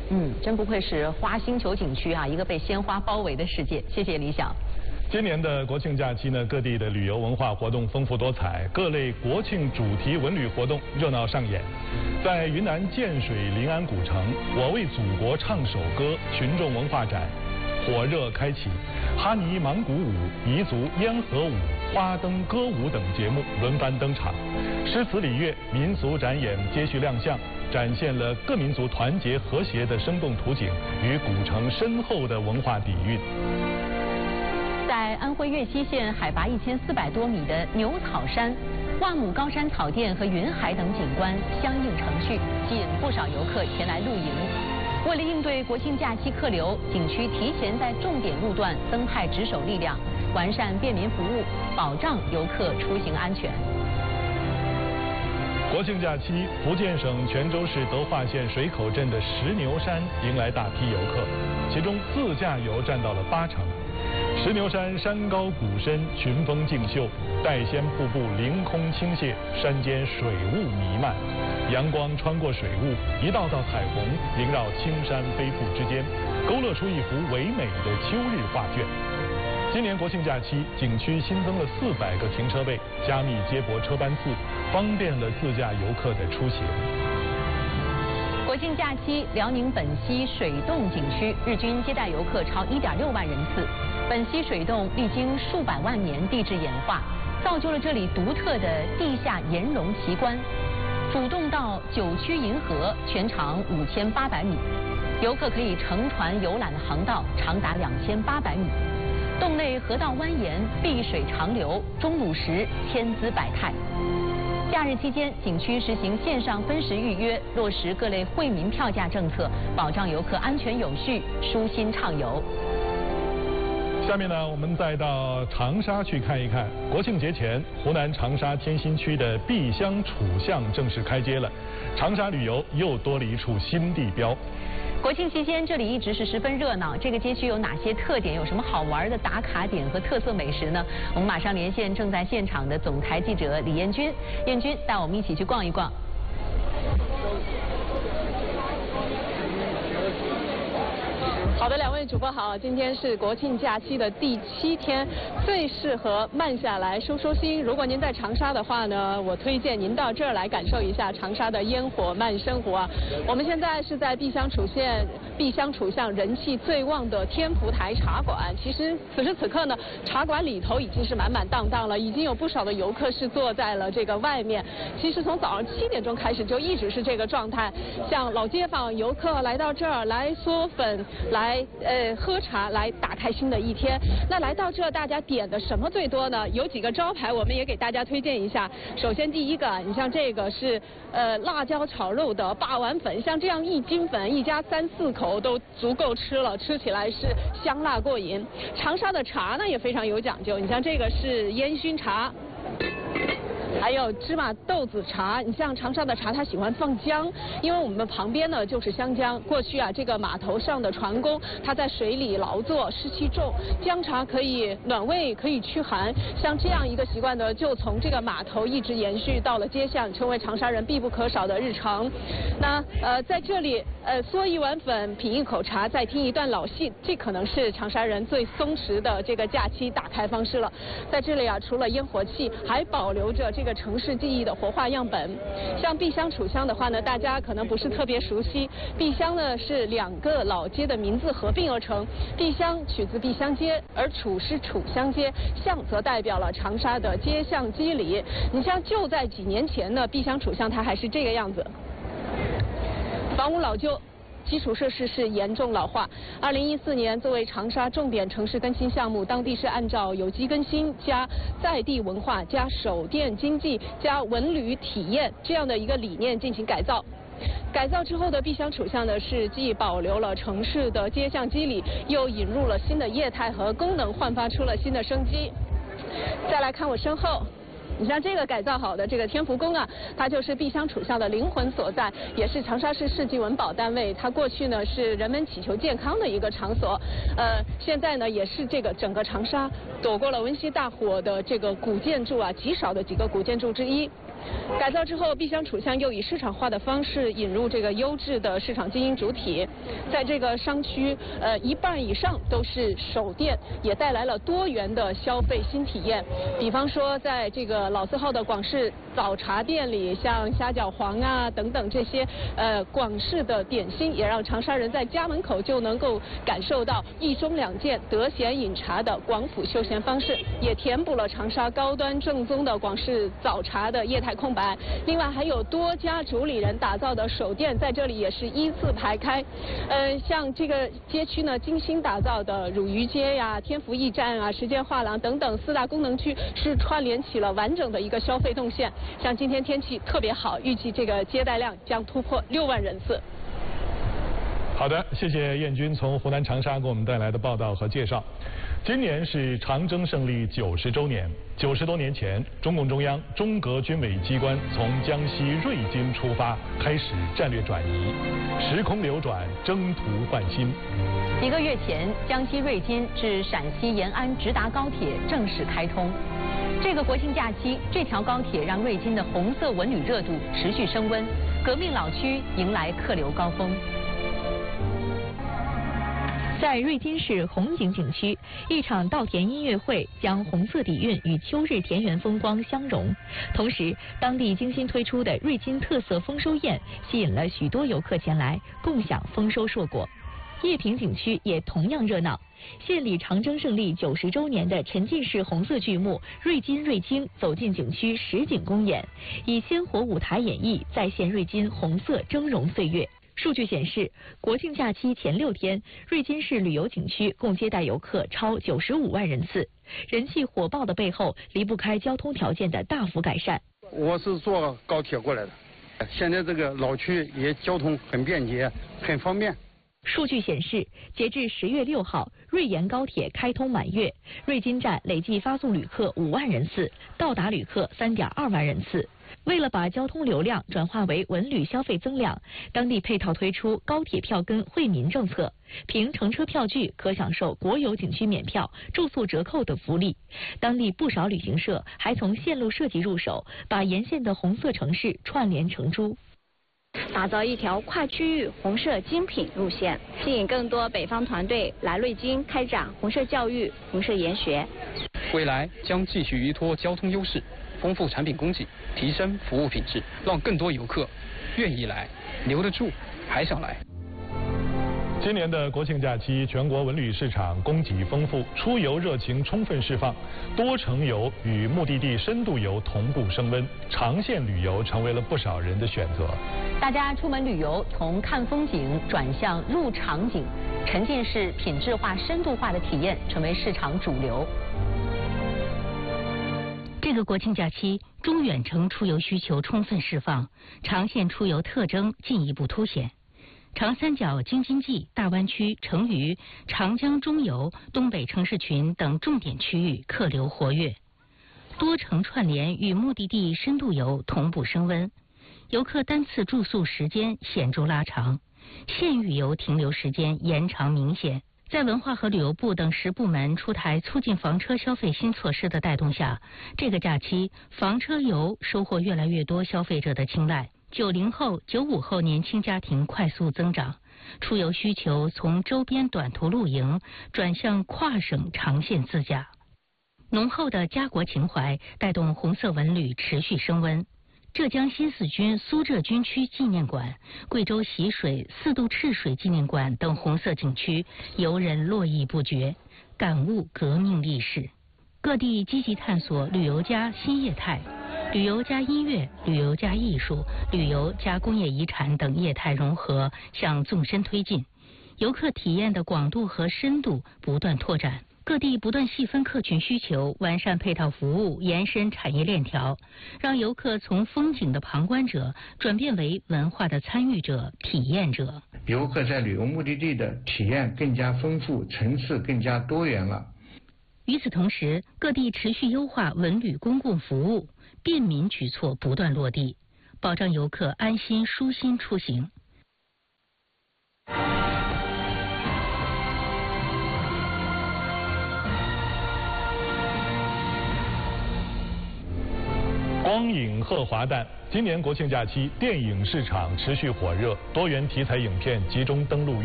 真不愧是花星球景区啊，一个被鲜花包围的世界。谢谢李想。 今年的国庆假期呢，各地的旅游文化活动丰富多彩，各类国庆主题文旅活动热闹上演。在云南建水临安古城，我为祖国唱首歌群众文化展火热开启，哈尼蒙古舞、彝族烟盒舞、花灯歌舞等节目轮番登场，诗词礼乐、民俗展演接续亮相，展现了各民族团结和谐的生动图景与古城深厚的文化底蕴。 在安徽岳西县海拔1400多米的牛草山，万亩高山草甸和云海等景观相映成趣，吸引不少游客前来露营。为了应对国庆假期客流，景区提前在重点路段增派值守力量，完善便民服务，保障游客出行安全。 国庆假期，福建省泉州市德化县水口镇的石牛山迎来大批游客，其中自驾游占到了80%。石牛山山高谷深，群峰竞秀，带仙瀑布凌空倾泻，山间水雾弥漫，阳光穿过水雾，一道道彩虹萦绕青山飞瀑之间，勾勒出一幅唯美的秋日画卷。今年国庆假期，景区新增了400个停车位，加密接驳车班次，方便了自驾游客的出行。 国庆假期，辽宁本溪水洞景区日均接待游客超1.6万人次。本溪水洞历经数百万年地质演化，造就了这里独特的地下岩溶奇观。主洞到9曲银河，全长5800米，游客可以乘船游览的航道长达2800米。洞内河道蜿蜒，碧水长流，钟乳石千姿百态。假日期间，景区实行线上分时预约，落实各类惠民票价政策，保障游客安全有序、舒心畅游。 下面呢，我们再到长沙去看一看。国庆节前，湖南长沙天心区的碧乡楚巷正式开街了，长沙旅游又多了一处新地标。 国庆期间，这里一直是十分热闹。这个街区有哪些特点？有什么好玩的打卡点和特色美食呢？我们马上连线正在现场的总台记者李彦军，彦军带我们一起去逛一逛。 好的，2位主播好，今天是国庆假期的第7天，最适合慢下来收收心。如果您在长沙的话呢，我推荐您到这儿来感受一下长沙的烟火慢生活啊。我们现在是在碧乡楚巷人气最旺的天福台茶馆。其实此时此刻呢，茶馆里头已经是满满当当了，已经有不少的游客是坐在了这个外面。其实从早上7点钟开始就一直是这个状态，像老街坊游客来到这儿来嗦粉，来喝茶，来打开新的一天。那来到这，大家点的什么最多呢？有几个招牌，我们也给大家推荐一下。首先第一个，你像这个是辣椒炒肉的霸王粉，像这样1斤粉，一家3、4口都足够吃了，吃起来是香辣过瘾。长沙的茶呢也非常有讲究，你像这个是烟熏茶。还有芝麻豆子茶，你像长沙的茶，它喜欢放姜，因为我们旁边呢就是湘江。过去啊，这个码头上的船工他在水里劳作，湿气重，姜茶可以暖胃，可以驱寒。像这样一个习惯呢，就从这个码头一直延续到了街巷，成为长沙人必不可少的日常。那在这里嗦一碗粉，品一口茶，再听一段老戏，这可能是长沙人最松弛的这个假期打开方式了。在这里啊，除了烟火气，还保留着这个城市记忆的活化样本。像碧乡楚巷的话呢，大家可能不是特别熟悉。碧乡呢是2个老街的名字合并而成，碧乡取自碧乡街，而楚是楚乡街，巷则代表了长沙的街巷肌理。你像就在几年前呢，碧乡楚巷它还是这个样子，房屋老旧，基础设施是严重老化。2014年作为长沙重点城市更新项目，当地是按照有机更新加在地文化加手电经济加文旅体验这样的一个理念进行改造。改造之后的碧乡楚巷呢，是既保留了城市的街巷肌理，又引入了新的业态和功能，焕发出了新的生机。再来看我身后，你像这个改造好的这个天福宫啊，它就是碧乡楚巷的灵魂所在，也是长沙市市级文保单位。它过去呢是人们祈求健康的一个场所，现在呢也是这个整个长沙躲过了温溪大火的这个古建筑啊极少的几个古建筑之一。 改造之后，碧乡楚乡又以市场化的方式引入这个优质的市场经营主体，在这个商区，一半以上都是首店，也带来了多元的消费新体验。比方说，在这个老字号的广式早茶店里，像虾饺皇啊等等这些广式的点心，也让长沙人在家门口就能够感受到一盅两件得闲饮茶的广府休闲方式，也填补了长沙高端正宗的广式早茶的业态空白。另外还有多家主理人打造的首店在这里也是依次排开。像这个街区呢，精心打造的汝鱼街呀、天福驿站啊、时间画廊等等4大功能区是串联起了完整的一个消费动线。像今天天气特别好，预计这个接待量将突破6万人次。 好的，谢谢燕军从湖南长沙给我们带来的报道和介绍。今年是长征胜利90周年，90多年前，中共中央、中革军委机关从江西瑞金出发，开始战略转移，时空流转，征途换新。 几个月前，江西瑞金至陕西延安直达高铁正式开通。这个国庆假期，这条高铁让瑞金的红色文旅热度持续升温，革命老区迎来客流高峰。在瑞金市红景景区，一场稻田音乐会将红色底蕴与秋日田园风光相融。同时，当地精心推出的瑞金特色丰收宴吸引了许多游客前来共享丰收硕果。叶坪景区也同样热闹，献礼长征胜利90周年的沉浸式红色剧目《瑞金瑞京》走进景区实景公演，以鲜活舞台演绎再现瑞金红色峥嵘岁月。数据显示，国庆假期前6天，瑞金市旅游景区共接待游客超95万人次。人气火爆的背后，离不开交通条件的大幅改善。 我是坐高铁过来的，现在这个老区也交通很便捷，很方便。 数据显示，截至10月6号，瑞延高铁开通满月，瑞金站累计发送旅客5万人次，到达旅客3.2万人次。为了把交通流量转化为文旅消费增量，当地配套推出高铁票根惠民政策，凭乘车票据可享受国有景区免票、住宿折扣等福利。当地不少旅行社还从线路设计入手，把沿线的红色城市串联成珠。 打造一条跨区域红色精品路线，吸引更多北方团队来瑞金开展红色教育、红色研学。 未来将继续依托交通优势，丰富产品供给，提升服务品质，让更多游客愿意来，留得住，还想来。 今年的国庆假期，全国文旅市场供给丰富，出游热情充分释放，多城游与目的地深度游同步升温，长线旅游成为了不少人的选择。 大家出门旅游从看风景转向入场景，沉浸式、品质化、深度化的体验成为市场主流。 这个国庆假期，中远程出游需求充分释放，长线出游特征进一步凸显。长三角、京津冀、大湾区、成渝、长江中游、东北城市群等重点区域客流活跃，多城串联与目的地深度游同步升温，游客单次住宿时间显著拉长，县域游停留时间延长明显。在文化和旅游部等10部门出台促进房车消费新措施的带动下，这个假期房车游收获越来越多消费者的青睐。90后、95后年轻家庭快速增长，出游需求从周边短途露营转向跨省长线自驾。浓厚的家国情怀带动红色文旅持续升温。浙江新四军苏浙军区纪念馆、贵州习水4渡赤水纪念馆等红色景区，游人络绎不绝，感悟革命历史。各地积极探索旅游加新业态、旅游加音乐、旅游加艺术、旅游加工业遗产等业态融合向纵深推进，游客体验的广度和深度不断拓展。各地不断细分客群需求，完善配套服务，延伸产业链条，让游客从风景的旁观者转变为文化的参与者、体验者。 游客在旅游目的地的体验更加丰富，层次更加多元了。 与此同时，各地持续优化文旅公共服务，便民举措不断落地，保障游客安心舒心出行。 光光影贺华诞，今年国庆假期电影市场持续火热，多元题材影片集中登陆